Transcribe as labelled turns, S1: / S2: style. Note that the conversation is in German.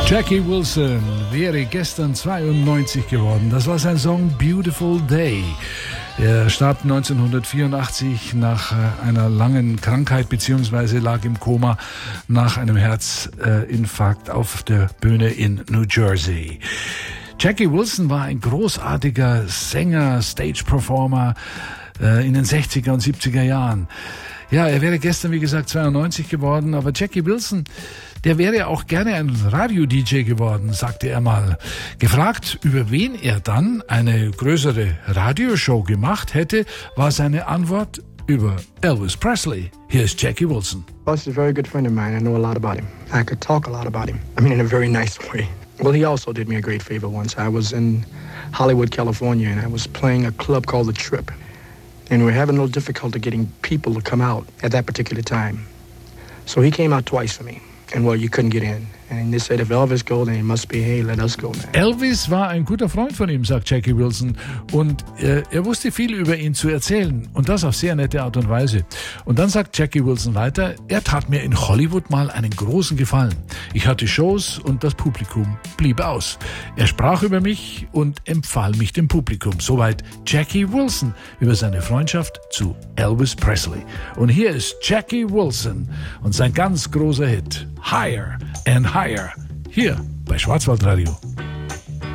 S1: Jackie Wilson wäre gestern 92 geworden. Das war sein Song Beautiful Day. Er starb 1984 nach einer langen Krankheit bzw. lag im Koma nach einem Herzinfarkt auf der Bühne in New Jersey. Jackie Wilson war ein großartiger Sänger, Stage-Performer in den 60er und 70er Jahren. Ja, er wäre gestern, wie gesagt, 92 geworden, aber Jackie Wilson, der wäre auch gerne ein Radio-DJ geworden, sagte er mal. Gefragt, über wen er dann eine größere Radioshow gemacht hätte, war seine Antwort über Elvis Presley. Hier ist Jackie Wilson.
S2: Elvis is a very good friend of mine. I know a lot about him. I could talk a lot about him. I mean, in a very nice way. Well, he also did me a great favor once. I was in Hollywood, California, and I was playing a club called The Trip. And we were having a little difficulty getting people to come out at that particular time. So he came out twice for me. And well, you couldn't get in. And they said, if Elvis goes, then it must be, hey, let us go, man.
S1: Elvis war ein guter Freund von ihm, sagt Jackie Wilson. Und er wusste viel über ihn zu erzählen. Und das auf sehr nette Art und Weise. Und dann sagt Jackie Wilson weiter, er tat mir in Hollywood mal einen großen Gefallen. Ich hatte Shows und das Publikum blieb aus. Er sprach über mich und empfahl mich dem Publikum. Soweit Jackie Wilson über seine Freundschaft zu Elvis Presley. Und hier ist Jackie Wilson und sein ganz großer Hit, Higher and Higher, hier bei Schwarzwaldradio.